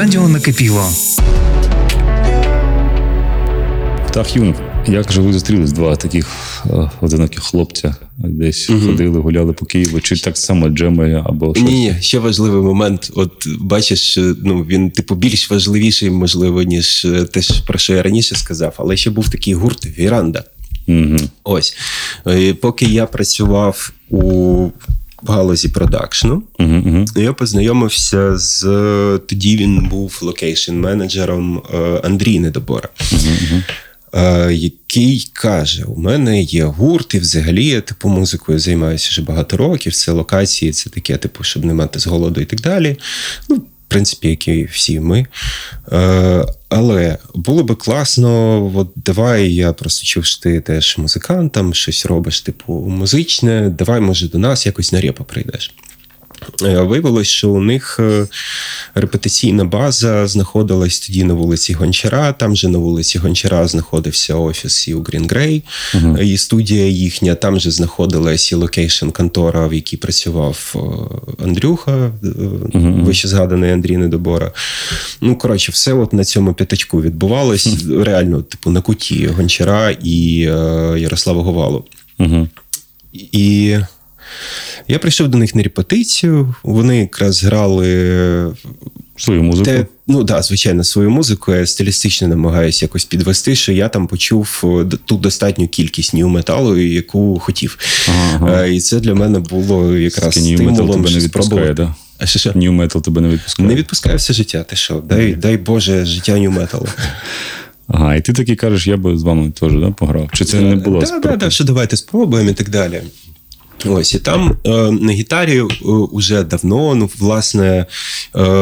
Радіо Накипіло. Птах Юнг. Як же ви зустрілись, два таких одиноких хлопця? Десь ходили, гуляли по Києву? Чи так само джеми або щось? Ні, ще важливий момент. От бачиш, він більш важливіший, можливо, ніж те, про що я раніше сказав. Але ще був такий гурт «Віранда». Угу. Ось. І поки я працював у галузі продакшну, я познайомився тоді він був локейшн-менеджером Андрій Недобора. Який каже, у мене є гурт, і взагалі я музикою займаюся вже багато років, це локації, це таке, щоб не мати з голоду і так далі. В принципі, як і всі ми. Але було би класно, давай, я просто чув, що ти теж музикант, там щось робиш, музичне, давай, може, до нас якось на репо прийдеш. Виявилось, що у них репетиційна база знаходилась тоді на вулиці Гончара. Там же на вулиці Гончара знаходився офіс і у Green Grey, і студія їхня. Там же знаходилась і локейшн-контора, в якій працював Андрюха, вище згаданий Андрій Недобора. Все на цьому п'ятачку відбувалось. Реально, на куті Гончара і Ярослава Говалу. І я прийшов до них на репетицію, вони якраз грали свою музику. Звичайно, свою музику. Я стилістично намагаюся якось підвести, що я там почув ту достатню кількість нью-металу, яку хотів. І це для мене було якраз стимулом, що спробувати. Нью-метал тебе не відпускає? Не відпускає все життя, ти що? Дай Боже, життя нью-металу. І ти таки кажеш, я би з вами теж пограв? Чи це не було? Так, що давайте спробуємо і так далі. Ось, і там на гітарі уже давно, власне,